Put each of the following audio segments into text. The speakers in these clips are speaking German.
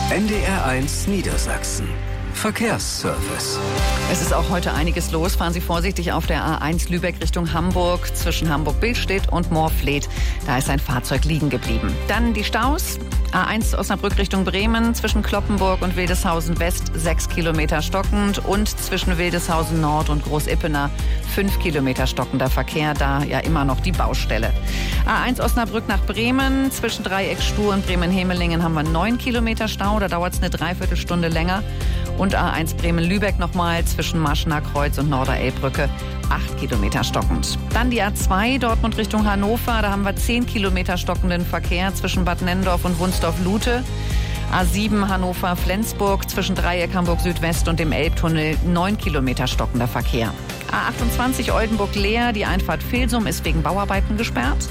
NDR1 Niedersachsen. Verkehrsservice. Es ist auch heute einiges los. Fahren Sie vorsichtig auf der A1 Lübeck Richtung Hamburg zwischen Hamburg-Billstedt und Moorfleet. Da ist ein Fahrzeug liegen geblieben. Dann die Staus. A1 Osnabrück Richtung Bremen zwischen Kloppenburg und Wildeshausen West 6 Kilometer stockend und zwischen Wildeshausen Nord und Großippener 5 Kilometer stockender Verkehr, da ja immer noch die Baustelle. A1 Osnabrück nach Bremen zwischen Dreieck Stur und Bremen-Hemelingen haben wir 9 Kilometer Stau, da dauert es eine Dreiviertelstunde länger. Und A1 Bremen-Lübeck nochmal zwischen Maschener Kreuz und Norderelbbrücke 8 Kilometer stockend. Dann die A2 Dortmund Richtung Hannover, da haben wir 10 Kilometer stockenden Verkehr zwischen Bad Nennendorf und Wunsdorf-Lute. A7 Hannover-Flensburg zwischen Dreieck Hamburg-Südwest und dem Elbtunnel 9 Kilometer stockender Verkehr. A28 Oldenburg-Leer, die Einfahrt Vilsum ist wegen Bauarbeiten gesperrt.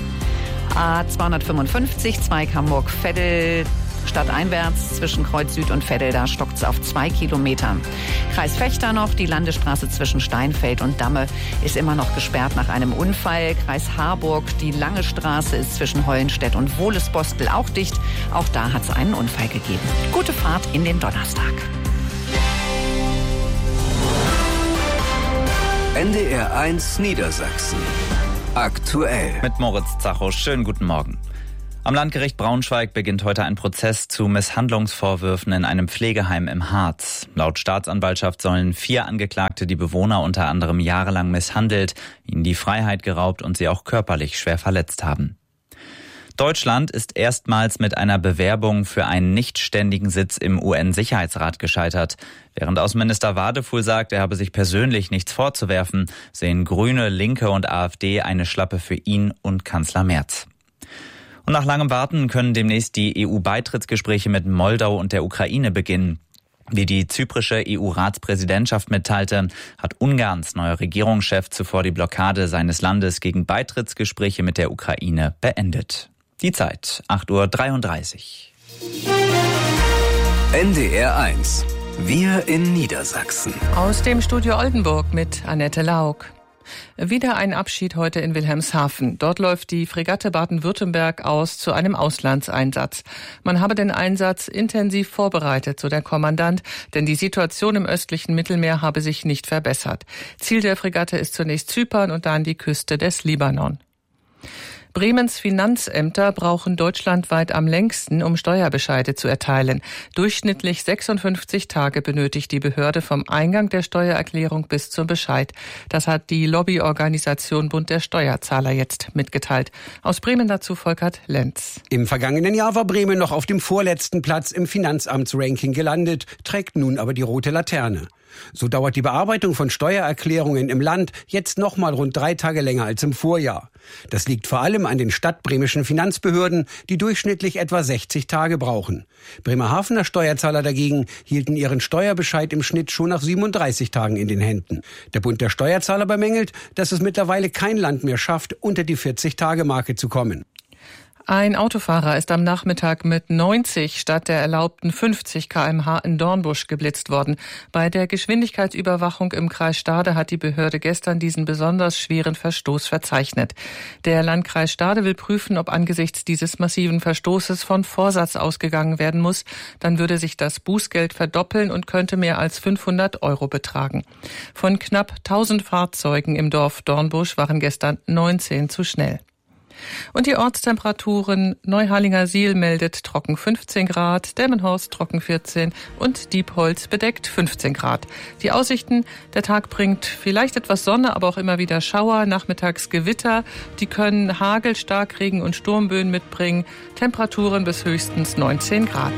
A255 Zweig Hamburg-Veddel stadteinwärts zwischen Kreuz Süd und Veddel, da stockt es auf 2 Kilometern. Kreis Vechta noch, die Landesstraße zwischen Steinfeld und Damme ist immer noch gesperrt nach einem Unfall. Kreis Harburg, die Lange Straße ist zwischen Hollenstedt und Wohlesbostel auch dicht. Auch da hat es einen Unfall gegeben. Gute Fahrt in den Donnerstag. NDR1 Niedersachsen. Aktuell. Mit Moritz Zacho. Schönen guten Morgen. Am Landgericht Braunschweig beginnt heute ein Prozess zu Misshandlungsvorwürfen in einem Pflegeheim im Harz. Laut Staatsanwaltschaft sollen 4 Angeklagte die Bewohner unter anderem jahrelang misshandelt, ihnen die Freiheit geraubt und sie auch körperlich schwer verletzt haben. Deutschland ist erstmals mit einer Bewerbung für einen nichtständigen Sitz im UN-Sicherheitsrat gescheitert. Während Außenminister Wadefuhl sagt, er habe sich persönlich nichts vorzuwerfen, sehen Grüne, Linke und AfD eine Schlappe für ihn und Kanzler Merz. Und nach langem Warten können demnächst die EU-Beitrittsgespräche mit Moldau und der Ukraine beginnen. Wie die zyprische EU-Ratspräsidentschaft mitteilte, hat Ungarns neuer Regierungschef zuvor die Blockade seines Landes gegen Beitrittsgespräche mit der Ukraine beendet. Die Zeit, 8:33 Uhr. NDR1. Wir in Niedersachsen. Aus dem Studio Oldenburg mit Annette Lauk. Wieder ein Abschied heute in Wilhelmshaven. Dort läuft die Fregatte Baden-Württemberg aus zu einem Auslandseinsatz. Man habe den Einsatz intensiv vorbereitet, so der Kommandant, denn die Situation im östlichen Mittelmeer habe sich nicht verbessert. Ziel der Fregatte ist zunächst Zypern und dann die Küste des Libanon. Bremens Finanzämter brauchen deutschlandweit am längsten, um Steuerbescheide zu erteilen. Durchschnittlich 56 Tage benötigt die Behörde vom Eingang der Steuererklärung bis zum Bescheid. Das hat die Lobbyorganisation Bund der Steuerzahler jetzt mitgeteilt. Aus Bremen dazu Volkert Lenz. Im vergangenen Jahr war Bremen noch auf dem vorletzten Platz im Finanzamtsranking gelandet, trägt nun aber die rote Laterne. So dauert die Bearbeitung von Steuererklärungen im Land jetzt nochmal rund 3 Tage länger als im Vorjahr. Das liegt vor allem an den stadtbremischen Finanzbehörden, die durchschnittlich etwa 60 Tage brauchen. Bremerhavener Steuerzahler dagegen hielten ihren Steuerbescheid im Schnitt schon nach 37 Tagen in den Händen. Der Bund der Steuerzahler bemängelt, dass es mittlerweile kein Land mehr schafft, unter die 40-Tage-Marke zu kommen. Ein Autofahrer ist am Nachmittag mit 90 statt der erlaubten 50 km/h in Dornbusch geblitzt worden. Bei der Geschwindigkeitsüberwachung im Kreis Stade hat die Behörde gestern diesen besonders schweren Verstoß verzeichnet. Der Landkreis Stade will prüfen, ob angesichts dieses massiven Verstoßes von Vorsatz ausgegangen werden muss. Dann würde sich das Bußgeld verdoppeln und könnte mehr als 500 € betragen. Von knapp 1000 Fahrzeugen im Dorf Dornbusch waren gestern 19 zu schnell. Und die Ortstemperaturen: Neuharlinger-Siel meldet trocken 15 Grad, Delmenhorst trocken 14 und Diepholz bedeckt 15 Grad. Die Aussichten: Der Tag bringt vielleicht etwas Sonne, aber auch immer wieder Schauer, nachmittags Gewitter. Die können Hagel, Starkregen und Sturmböen mitbringen. Temperaturen bis höchstens 19 Grad.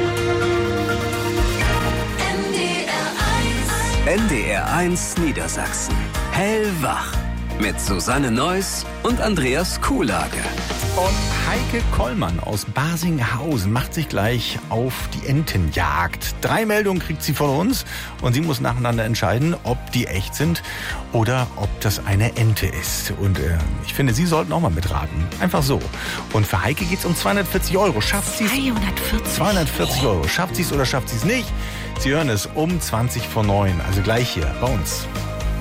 NDR1 Niedersachsen. Hellwach. Mit Susanne Neuss und Andreas Kuhlage. Und Heike Kollmann aus Barsinghausen macht sich gleich auf die Entenjagd. 3 Meldungen kriegt sie von uns und sie muss nacheinander entscheiden, ob die echt sind oder ob das eine Ente ist. Und ich finde, Sie sollten auch mal mitraten. Einfach so. Und für Heike geht's um 240 €. Schafft sie es? 240 €. Schafft sie es oder schafft sie es nicht? Sie hören es um 20 vor 9. Also gleich hier bei uns.